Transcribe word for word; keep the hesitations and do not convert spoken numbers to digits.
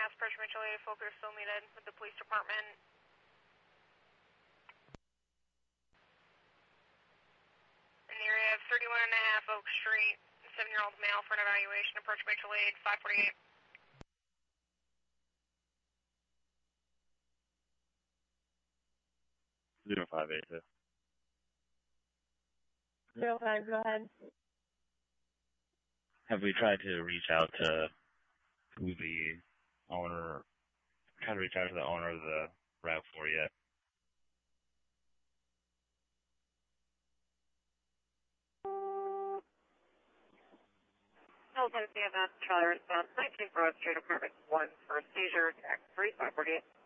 mass approach Mitchell A. Focus still needed with the police department. In the area of thirty-one and a half Oak Street, seven-year-old male for an evaluation. Approach Mitchell aid, five forty-eight. Zero five eight two. Zero five, go ahead. Have we tried to reach out to who the owner, tried to reach out to the owner of the RAV four yet? Hilton C M S, Charlie response, nineteen Broad Street, apartment one for seizure, tax three, five forty-eight.